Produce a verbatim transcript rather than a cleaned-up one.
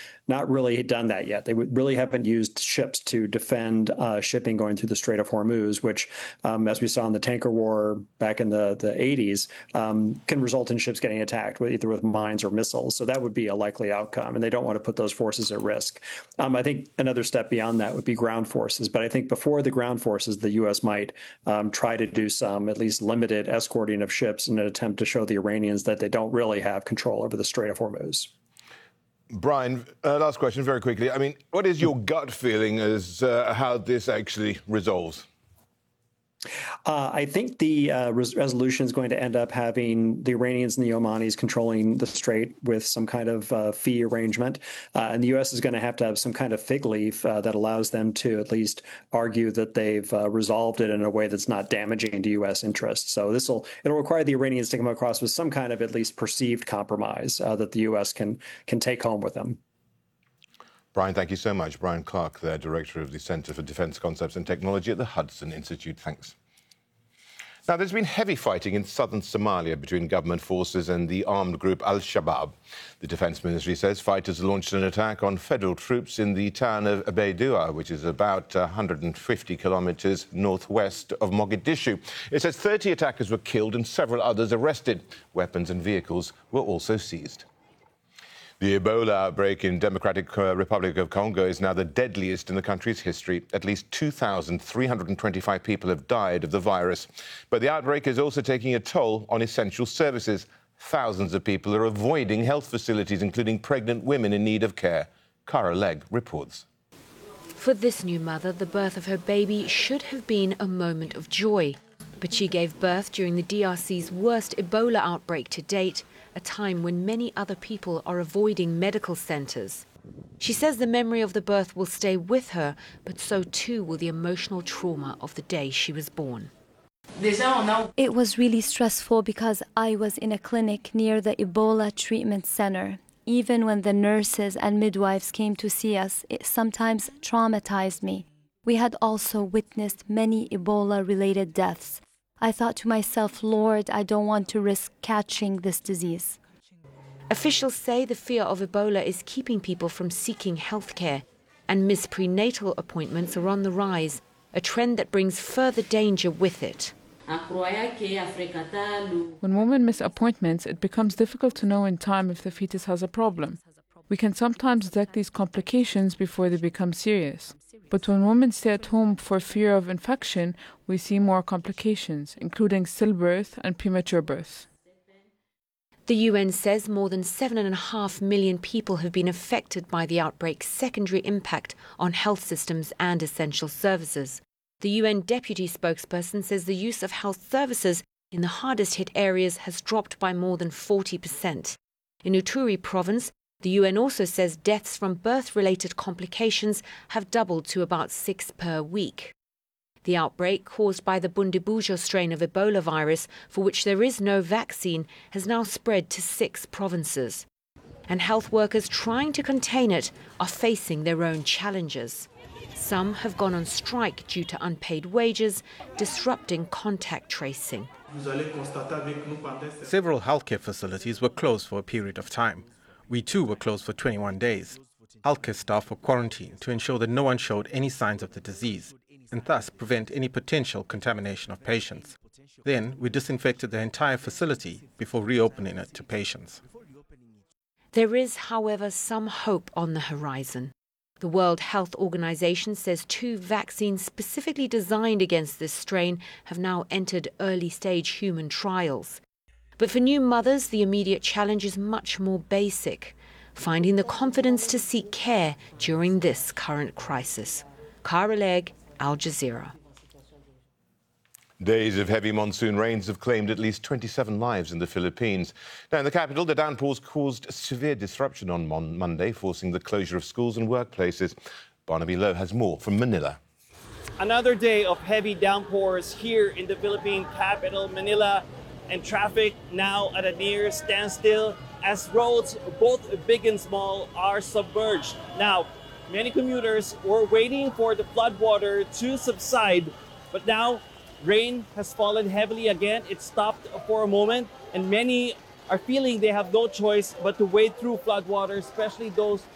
not really done that yet. They really haven't used ships to defend uh, shipping going through the Strait of Hormuz, which, um, as we saw in the tanker war back in the, the eighties, um, can result in ships getting attacked, with, either with mines or missiles. So that would be a likely outcome, and they don't want to put those forces at risk. Um, I think another step beyond that would be ground forces. But I think before the ground forces, the U S might um, try to do some, at least limited escorting of ships in an attempt to show the Iranians that they don't really have control over the Strait of Hormuz. Brian, uh, last question very quickly. I mean, what is your gut feeling as uh, how this actually resolves? Uh, I think the uh, res- resolution is going to end up having the Iranians and the Omanis controlling the strait with some kind of uh, fee arrangement. Uh, and the U S is going to have to have some kind of fig leaf uh, that allows them to at least argue that they've uh, resolved it in a way that's not damaging to U S interests. So this will it'll require the Iranians to come across with some kind of at least perceived compromise uh, that the U S can can take home with them. Brian, thank you so much. Brian Clark, the Director of the Centre for Defence Concepts and Technology at the Hudson Institute. Thanks. Now, there's been heavy fighting in southern Somalia between government forces and the armed group Al-Shabaab. The Defence Ministry says fighters launched an attack on federal troops in the town of Abeydua, which is about one hundred fifty kilometres northwest of Mogadishu. It says thirty attackers were killed and several others arrested. Weapons and vehicles were also seized. The Ebola outbreak in Democratic Republic of Congo is now the deadliest in the country's history. At least two thousand three hundred twenty-five people have died of the virus. But the outbreak is also taking a toll on essential services. Thousands of people are avoiding health facilities, including pregnant women in need of care. Cara Legg reports. For this new mother, the birth of her baby should have been a moment of joy. But she gave birth during the D R C's worst Ebola outbreak to date, a time when many other people are avoiding medical centres. She says the memory of the birth will stay with her, but so too will the emotional trauma of the day she was born. It was really stressful because I was in a clinic near the Ebola treatment center. Even when the nurses and midwives came to see us, it sometimes traumatized me. We had also witnessed many Ebola-related deaths. I thought to myself, Lord, I don't want to risk catching this disease. Officials say the fear of Ebola is keeping people from seeking health care, and missed prenatal appointments are on the rise, a trend that brings further danger with it. When women miss appointments, it becomes difficult to know in time if the fetus has a problem. We can sometimes detect these complications before they become serious. But when women stay at home for fear of infection, we see more complications, including stillbirth and premature birth. The U N says more than seven and a half million people have been affected by the outbreak's secondary impact on health systems and essential services. The U N deputy spokesperson says the use of health services in the hardest hit areas has dropped by more than forty percent. In Ituri province, the U N also says deaths from birth-related complications have doubled to about six per week. The outbreak, caused by the Bundibugyo strain of Ebola virus, for which there is no vaccine, has now spread to six provinces. And health workers trying to contain it are facing their own challenges. Some have gone on strike due to unpaid wages, disrupting contact tracing. Several healthcare facilities were closed for a period of time. We too were closed for twenty-one days. Healthcare staff were quarantined to ensure that no one showed any signs of the disease, and thus prevent any potential contamination of patients. Then we disinfected the entire facility before reopening it to patients. There is, however, some hope on the horizon. The World Health Organization says two vaccines specifically designed against this strain have now entered early-stage human trials. But for new mothers, the immediate challenge is much more basic: finding the confidence to seek care during this current crisis. Cara Legg, Al Jazeera. Days of heavy monsoon rains have claimed at least twenty-seven lives in the Philippines. Now, in the capital, the downpours caused severe disruption on mon- Monday, forcing the closure of schools and workplaces. Barnaby Lowe has more from Manila. Another day of heavy downpours here in the Philippine capital, Manila, and traffic now at a near standstill as roads, both big and small, are submerged. Now, many commuters were waiting for the floodwater to subside, but now rain has fallen heavily again. It stopped for a moment, and many are feeling they have no choice but to wade through floodwater, especially those